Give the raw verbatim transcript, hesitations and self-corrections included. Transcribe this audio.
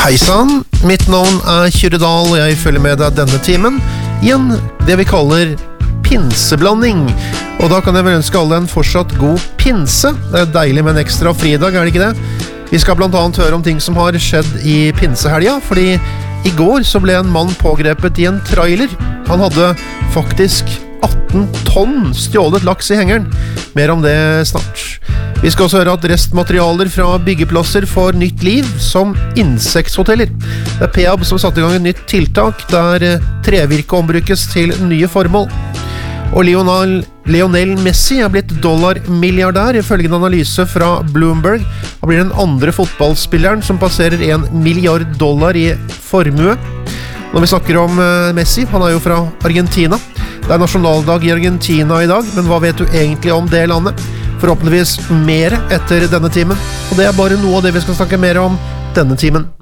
Heisan, mitt navn er Kyrre Dahl, og jeg følger med deg denne timen i en det vi kaller pinseblanding. Og da kan jeg vel ønske alle en fortsatt god pinse. Det er deilig med en ekstra fridag, er det ikke det? Vi skal blant annet høre om ting som har skjedd i pinsehelga, fordi i går så ble en mann pågrepet i en trailer. Han hadde faktisk atten tonn stjålet laks i hengeren. Mer om det snart. Vi skal også høre at restmaterialer fra byggeplasser får nytt liv som insekthoteller. Det er P A B som satte i gang et nytt tiltak der trevirke ombrukes til nye formål. Og Lionel, Lionel Messi er blitt dollarmilliardær ifølge en analyse fra Bloomberg. Han blir den andre fotballspilleren som passerer en milliard dollar i formue. Når vi snakker om Messi, han er jo fra Argentina. Det er nasjonaldag i Argentina i dag, men hva vet du egentlig om det landet? Forhåpentligvis mer etter denne timen, og det er bare noe av det vi skal snakke mer om denne timen.